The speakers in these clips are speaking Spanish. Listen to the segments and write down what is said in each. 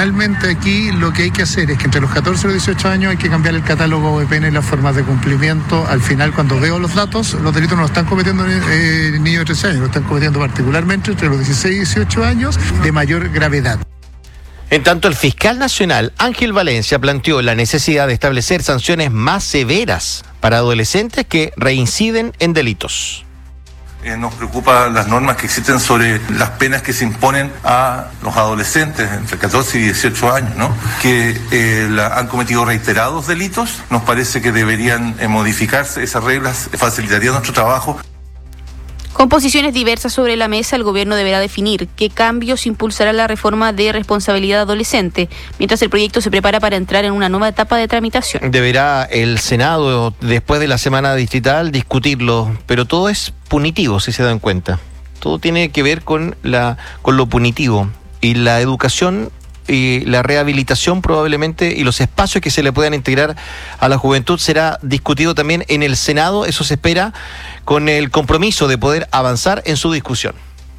finalmente aquí lo que hay que hacer es que entre los 14 y los 18 años hay que cambiar el catálogo de penas y las formas de cumplimiento. Al final, cuando veo los datos, los delitos no los están cometiendo niños de 13 años, lo están cometiendo particularmente entre los 16 y 18 años de mayor gravedad. En tanto, el fiscal nacional Ángel Valencia planteó la necesidad de establecer sanciones más severas para adolescentes que reinciden en delitos. Nos preocupan las normas que existen sobre las penas que se imponen a los adolescentes entre 14 y 18 años, ¿no? Que han cometido reiterados delitos. Nos parece que deberían modificarse esas reglas, facilitaría nuestro trabajo. Con posiciones diversas sobre la mesa, el gobierno deberá definir qué cambios impulsará la reforma de responsabilidad adolescente, mientras el proyecto se prepara para entrar en una nueva etapa de tramitación. Deberá el Senado, después de la semana distrital, discutirlo, pero todo es punitivo, si se dan cuenta. Todo tiene que ver con lo punitivo, y la educación y la rehabilitación probablemente y los espacios que se le puedan integrar a la juventud será discutido también en el Senado. Eso se espera, con el compromiso de poder avanzar en su discusión.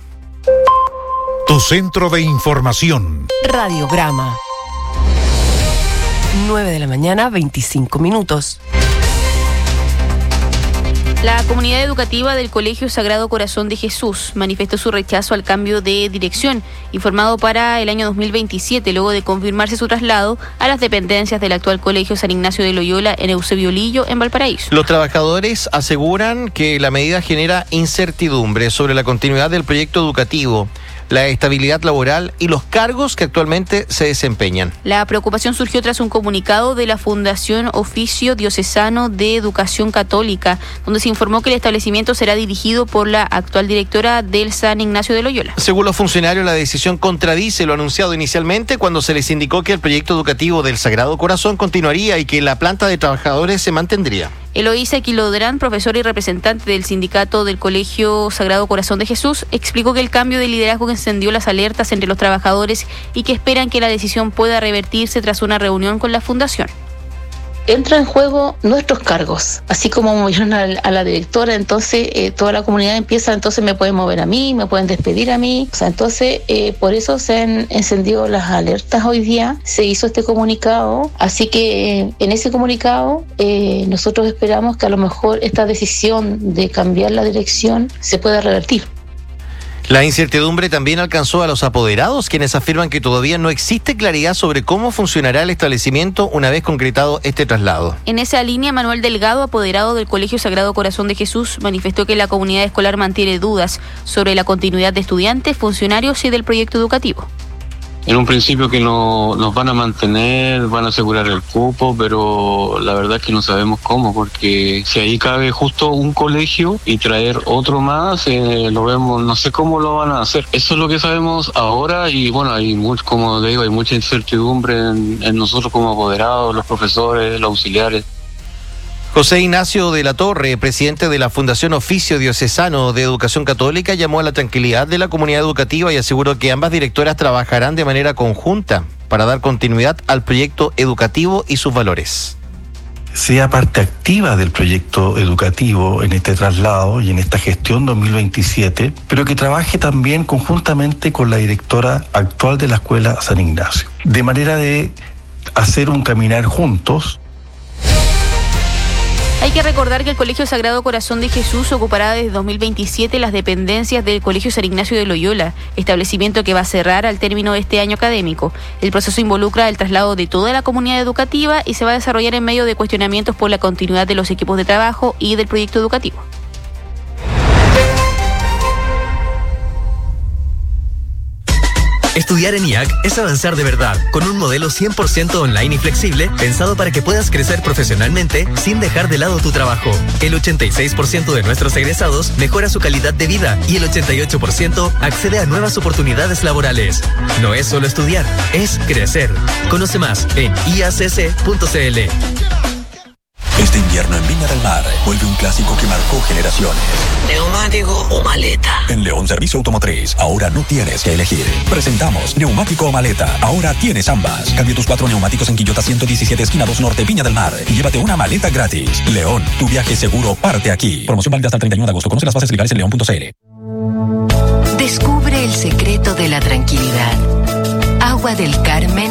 Tu centro de información. Radiograma. 9:25 a.m. La comunidad educativa del Colegio Sagrado Corazón de Jesús manifestó su rechazo al cambio de dirección, informado para el año 2027, luego de confirmarse su traslado a las dependencias del actual Colegio San Ignacio de Loyola en Eusebio Lillo, en Valparaíso. Los trabajadores aseguran que la medida genera incertidumbre sobre la continuidad del proyecto educativo, la estabilidad laboral y los cargos que actualmente se desempeñan. La preocupación surgió tras un comunicado de la Fundación Oficio Diocesano de Educación Católica, donde se informó que el establecimiento será dirigido por la actual directora del San Ignacio de Loyola. Según los funcionarios, la decisión contradice lo anunciado inicialmente cuando se les indicó que el proyecto educativo del Sagrado Corazón continuaría y que la planta de trabajadores se mantendría. Eloísa Quilodrán, profesora y representante del sindicato del Colegio Sagrado Corazón de Jesús, explicó que el cambio de liderazgo encendió las alertas entre los trabajadores y que esperan que la decisión pueda revertirse tras una reunión con la fundación. Entra en juego nuestros cargos, así como movieron a la directora, entonces toda la comunidad empieza, entonces me pueden mover a mí, me pueden despedir a mí, o sea, entonces por eso se han encendido las alertas hoy día, se hizo este comunicado, así que en ese comunicado nosotros esperamos que a lo mejor esta decisión de cambiar la dirección se pueda revertir. La incertidumbre también alcanzó a los apoderados, quienes afirman que todavía no existe claridad sobre cómo funcionará el establecimiento una vez concretado este traslado. En esa línea, Manuel Delgado, apoderado del Colegio Sagrado Corazón de Jesús, manifestó que la comunidad escolar mantiene dudas sobre la continuidad de estudiantes, funcionarios y del proyecto educativo. En un principio que nos van a mantener, van a asegurar el cupo, pero la verdad es que no sabemos cómo, porque si ahí cabe justo un colegio y traer otro más, lo vemos, no sé cómo lo van a hacer. Eso es lo que sabemos ahora y bueno, como digo, hay mucha incertidumbre en nosotros como apoderados, los profesores, los auxiliares. José Ignacio de la Torre, presidente de la Fundación Oficio Diocesano de Educación Católica, llamó a la tranquilidad de la comunidad educativa y aseguró que ambas directoras trabajarán de manera conjunta para dar continuidad al proyecto educativo y sus valores. Sea parte activa del proyecto educativo en este traslado y en esta gestión 2027, pero que trabaje también conjuntamente con la directora actual de la Escuela San Ignacio, de manera de hacer un caminar juntos. Hay que recordar que el Colegio Sagrado Corazón de Jesús ocupará desde 2027 las dependencias del Colegio San Ignacio de Loyola, establecimiento que va a cerrar al término de este año académico. El proceso involucra el traslado de toda la comunidad educativa y se va a desarrollar en medio de cuestionamientos por la continuidad de los equipos de trabajo y del proyecto educativo. Estudiar en IAC es avanzar de verdad, con un modelo 100% online y flexible, pensado para que puedas crecer profesionalmente sin dejar de lado tu trabajo. El 86% de nuestros egresados mejora su calidad de vida y el 88% accede a nuevas oportunidades laborales. No es solo estudiar, es crecer. Conoce más en iacc.cl. Este invierno en Viña del Mar vuelve un clásico que marcó generaciones. ¿Neumático o maleta? En León Servicio Automotriz, ahora no tienes que elegir. Presentamos neumático o maleta. Ahora tienes ambas. Cambia tus 4 neumáticos en Quillota 117 esquina 2 Norte, Viña del Mar. Y llévate una maleta gratis. León, tu viaje seguro parte aquí. Promoción válida hasta el 31 de agosto. Conoce las bases legales en león.cl. Descubre el secreto de la tranquilidad. Agua del Carmen